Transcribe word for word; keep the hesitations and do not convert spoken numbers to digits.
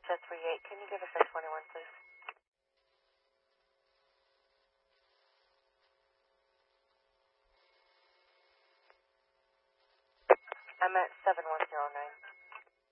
Jet three eight, can you give us a twenty-one, please? I'm at seven one zero nine.